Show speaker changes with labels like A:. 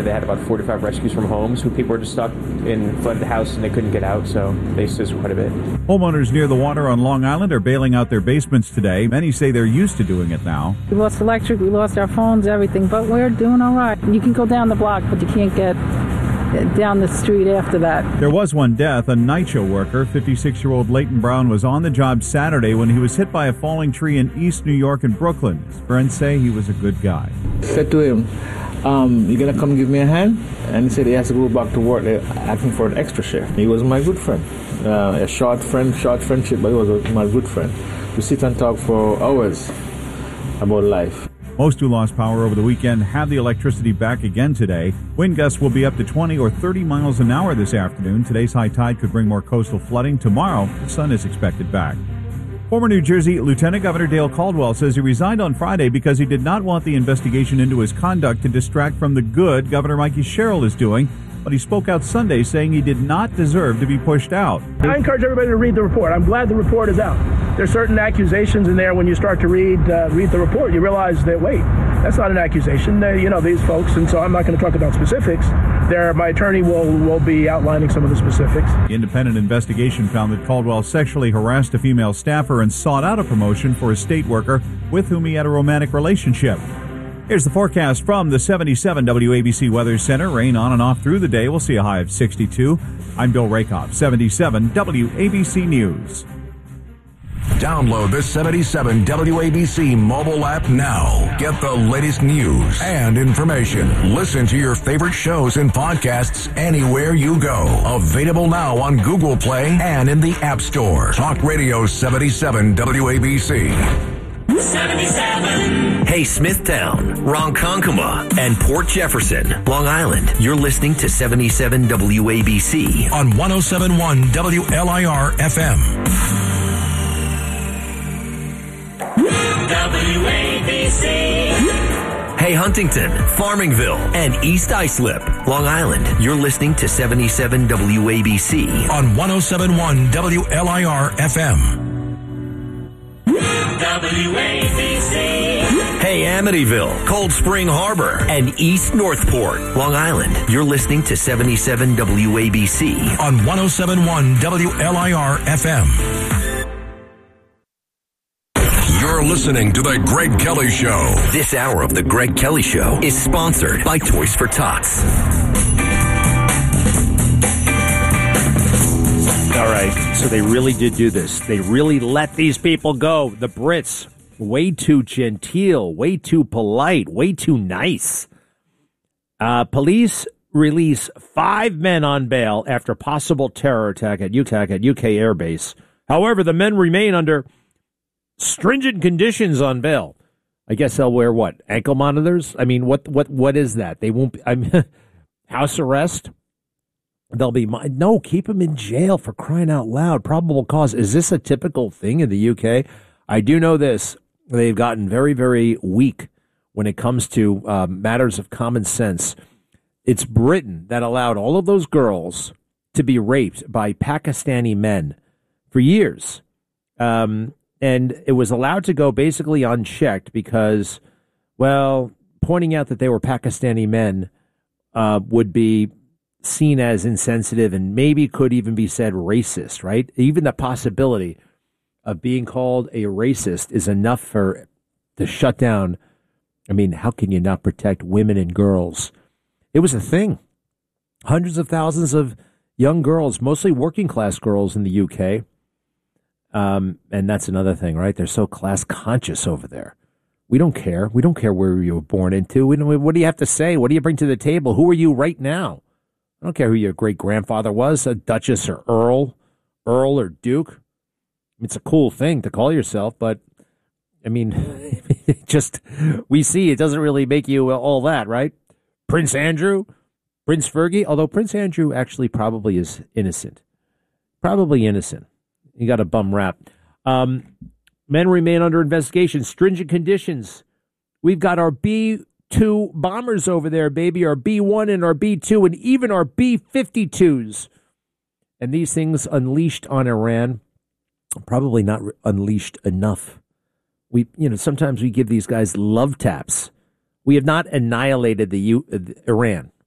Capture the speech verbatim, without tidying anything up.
A: They had about forty-five rescues from homes who people were just stuck in flooded house and they couldn't get out, so they assist quite a bit.
B: Homeowners near the water on Long Island are bailing out their basements today. Many say they're used to doing it now.
C: We lost electric, we lost our phones, everything, but we're doing all right. You can go down the block, but you can't get down the street after that.
B: There was one death, a NYCHA worker. fifty-six-year-old Leighton Brown was on the job Saturday when he was hit by a falling tree in East New York and Brooklyn. His friends say he was a good guy.
D: I said to him, um, you gonna come give me a hand? And he said he has to go back to work. They're asking for an extra shift. He was my good friend. Uh, a short friend, short friendship, but he was a, my good friend. We sit and talk for hours about life.
B: Most who lost power over the weekend have the electricity back again today. Wind gusts will be up to twenty or thirty miles an hour this afternoon. Today's high tide could bring more coastal flooding. Tomorrow, the sun is expected back. Former New Jersey Lieutenant Governor Dale Caldwell says he resigned on Friday because he did not want the investigation into his conduct to distract from the good Governor Mikey Sherrill is doing. But he spoke out Sunday saying he did not deserve to be pushed out.
E: I encourage everybody to read the report. I'm glad the report is out. There's certain accusations in there when you start to read uh, read the report. You realize that, wait, that's not an accusation. They, you know, these folks, and so I'm not going to talk about specifics. There, my attorney will, will be outlining some of the specifics.
B: The independent investigation found that Caldwell sexually harassed a female staffer and sought out a promotion for a state worker with whom he had a romantic relationship. Here's the forecast from the seventy-seven W A B C Weather Center. Rain on and off through the day. We'll see a high of sixty-two. I'm Bill Rakoff, seventy-seven W A B C News.
F: Download the seventy-seven W A B C mobile app now. Get the latest news and information. Listen to your favorite shows and podcasts anywhere you go. Available now on Google Play and in the App Store. Talk Radio seventy-seven W A B C.
G: seventy-seven. Hey, Smithtown, Ronkonkoma, and Port Jefferson, Long Island. You're listening to seventy-seven W A B C
F: on one oh seven point one W L I R F M.
G: W A B C. Hey, Huntington, Farmingville, and East Islip, Long Island. You're listening to seventy-seven W A B C
F: on one oh seven point one W L I R F M.
G: W A B C. Hey, Amityville, Cold Spring Harbor, and East Northport, Long Island. You're listening to seventy-seven W A B C
F: on one oh seven point one W L I R F M. You're listening to The Greg Kelly Show.
G: This hour of The Greg Kelly Show is sponsored by Toys for Tots.
H: All right, so they really did do this. They really let these people go. The Brits, way too genteel, way too polite, way too nice. Uh, police release five men on bail after possible terror attack at U K, at U K Air Base. However, the men remain under stringent conditions on bail. I guess they'll wear what? Ankle monitors? I mean, what what what is that? They won't be, I mean, house arrest? They'll be, no, keep them in jail for crying out loud. Probable cause. Is this a typical thing in the U K? I do know this. They've gotten very, very weak when it comes to uh, matters of common sense. It's Britain that allowed all of those girls to be raped by Pakistani men for years. Um, and it was allowed to go basically unchecked because, well, pointing out that they were Pakistani men uh, would be seen as insensitive and maybe could even be said racist, right? Even the possibility of being called a racist is enough for to shut down. I mean, how can you not protect women and girls? It was a thing. Hundreds of thousands of young girls, mostly working class girls in the U K. Um, and that's another thing, right? They're so class conscious over there. We don't care. We don't care where you were born into. We don't, what do you have to say? What do you bring to the table? Who are you right now? I don't care who your great-grandfather was, a Duchess or Earl, Earl or Duke. It's a cool thing to call yourself, but, I mean, just, we see it doesn't really make you all that, right? Prince Andrew, Prince Fergie, although Prince Andrew actually probably is innocent. Probably innocent. He got a bum rap. Um, men remain under investigation. Stringent conditions. We've got our B two bombers over there, baby, our B one and our B two, and even our B fifty-twos. And these things unleashed on Iran, probably not re- unleashed enough. We, you know, sometimes we give these guys love taps. We have not annihilated the U- uh, Iran.